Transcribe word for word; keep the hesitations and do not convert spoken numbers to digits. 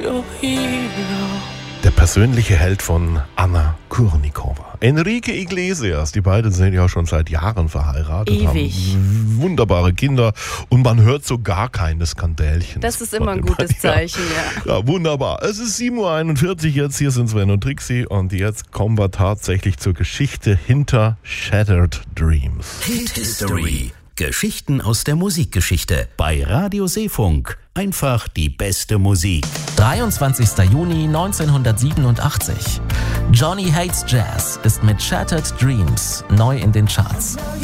your hero. Der persönliche Held von Anna Kurnikova. Enrique Iglesias, die beiden sind ja schon seit Jahren verheiratet, Ewig. haben wunderbare Kinder und man hört so gar keine Skandälchen. Das ist immer ein gutes Zeichen, ja. Ja, wunderbar. Es ist sieben Uhr einundvierzig jetzt, hier sind Sven und Trixie und jetzt kommen wir tatsächlich zur Geschichte hinter Shattered Dreams. Hit History. Geschichten aus der Musikgeschichte bei Radio Seefunk. Einfach die beste Musik. dreiundzwanzigster Juni neunzehnhundertsiebenundachtzig. Johnny Hates Jazz ist mit Shattered Dreams neu in den Charts.